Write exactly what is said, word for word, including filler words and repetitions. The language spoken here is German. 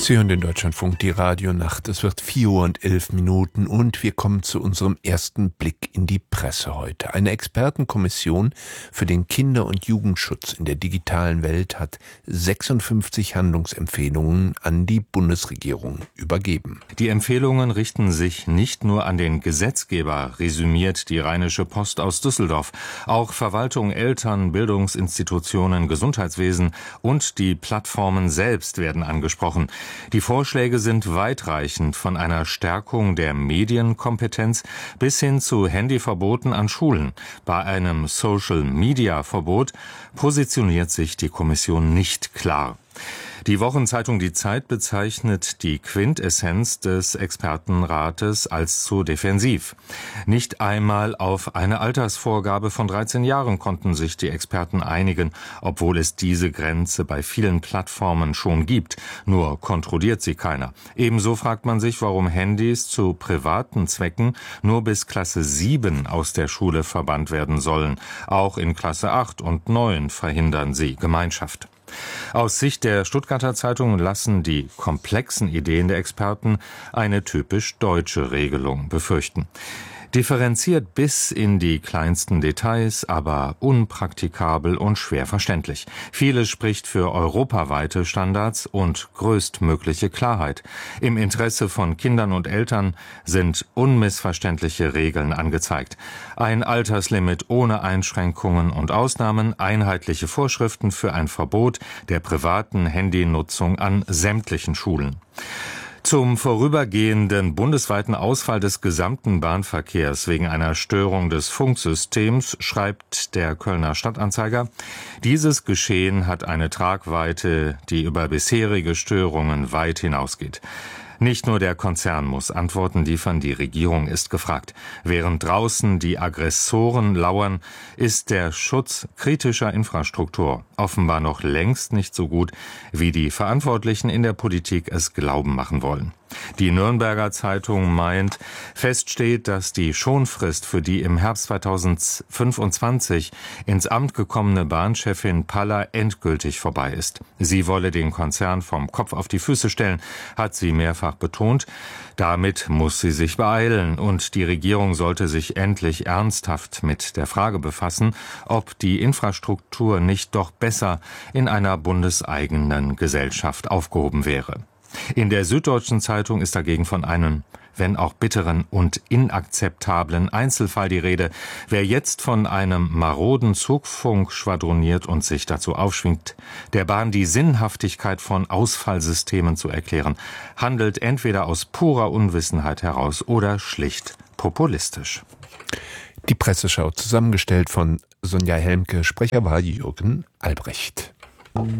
Sie hören den Deutschlandfunk, die Radionacht. Es wird vier Uhr und elf Minuten und wir kommen zu unserem ersten Blick in die Presse heute. Eine Expertenkommission für den Kinder- und Jugendschutz in der digitalen Welt hat sechsundfünfzig Handlungsempfehlungen an die Bundesregierung übergeben. Die Empfehlungen richten sich nicht nur an den Gesetzgeber, resümiert die Rheinische Post aus Düsseldorf. Auch Verwaltung, Eltern, Bildungsinstitutionen, Gesundheitswesen und die Plattformen selbst werden angesprochen. Die Vorschläge sind weitreichend, von einer Stärkung der Medienkompetenz bis hin zu Handyverboten an Schulen. Bei einem Social-Media-Verbot positioniert sich die Kommission nicht klar. Die Wochenzeitung Die Zeit bezeichnet die Quintessenz des Expertenrates als zu defensiv. Nicht einmal auf eine Altersvorgabe von dreizehn Jahren konnten sich die Experten einigen, obwohl es diese Grenze bei vielen Plattformen schon gibt. Nur kontrolliert sie keiner. Ebenso fragt man sich, warum Handys zu privaten Zwecken nur bis Klasse sieben aus der Schule verbannt werden sollen. Auch in Klasse acht und neun verhindern sie Gemeinschaft. Aus Sicht der Stuttgarter Zeitung lassen die komplexen Ideen der Experten eine typisch deutsche Regelung befürchten. Differenziert bis in die kleinsten Details, aber unpraktikabel und schwer verständlich. Vieles spricht für europaweite Standards und größtmögliche Klarheit. Im Interesse von Kindern und Eltern sind unmissverständliche Regeln angezeigt. Ein Alterslimit ohne Einschränkungen und Ausnahmen, einheitliche Vorschriften für ein Verbot der privaten Handynutzung an sämtlichen Schulen. Zum vorübergehenden bundesweiten Ausfall des gesamten Bahnverkehrs wegen einer Störung des Funksystems schreibt der Kölner Stadtanzeiger: Dieses Geschehen hat eine Tragweite, die über bisherige Störungen weit hinausgeht. Nicht nur der Konzern muss Antworten liefern, die Regierung ist gefragt. Während draußen die Aggressoren lauern, ist der Schutz kritischer Infrastruktur offenbar noch längst nicht so gut, wie die Verantwortlichen in der Politik es glauben machen wollen. Die Nürnberger Zeitung meint, fest steht, dass die Schonfrist für die im Herbst zweitausendfünfundzwanzig ins Amt gekommene Bahnchefin Paller endgültig vorbei ist. Sie wolle den Konzern vom Kopf auf die Füße stellen, hat sie mehrfach betont. Damit muss sie sich beeilen und die Regierung sollte sich endlich ernsthaft mit der Frage befassen, ob die Infrastruktur nicht doch besser in einer bundeseigenen Gesellschaft aufgehoben wäre. In der Süddeutschen Zeitung ist dagegen von einem, wenn auch bitteren und inakzeptablen Einzelfall die Rede. Wer jetzt von einem maroden Zugfunk schwadroniert und sich dazu aufschwingt, der Bahn die Sinnhaftigkeit von Ausfallsystemen zu erklären, handelt entweder aus purer Unwissenheit heraus oder schlicht populistisch. Die Presseschau, zusammengestellt von Sonja Helmke. Sprecher war Jürgen Albrecht.